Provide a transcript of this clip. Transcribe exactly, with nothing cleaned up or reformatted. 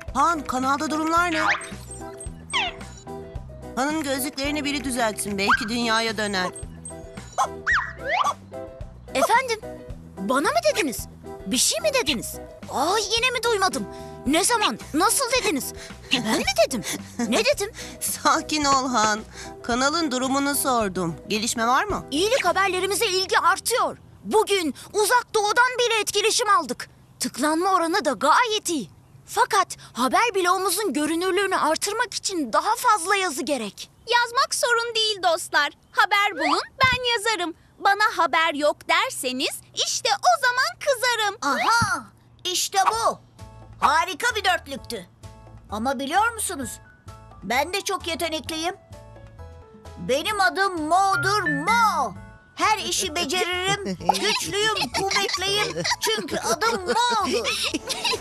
Han, kanalda durumlar ne? Han'ın gözlüklerini biri düzeltsin. Belki dünyaya döner. Efendim, bana mı dediniz? Bir şey mi dediniz? Aa, yine mi duymadım? Ne zaman, nasıl dediniz? Ben mi dedim? Ne dedim? Sakin ol Han. Kanalın durumunu sordum. Gelişme var mı? İyilik haberlerimize ilgi artıyor. Bugün uzak doğudan bile etkileşim aldık. Tıklanma oranı da gayet iyi. Fakat haber bloğumuzun görünürlüğünü artırmak için daha fazla yazı gerek. Yazmak sorun değil dostlar. Haber bulun, ben yazarım. Bana haber yok derseniz işte o zaman kızarım. Aha! İşte bu. Harika bir dörtlüktü. Ama biliyor musunuz? Ben de çok yetenekliyim. Benim adım Mo'dur Mo. Her işi beceririm. Güçlüyüm, kuvvetliyim. Çünkü adım Mo'dur.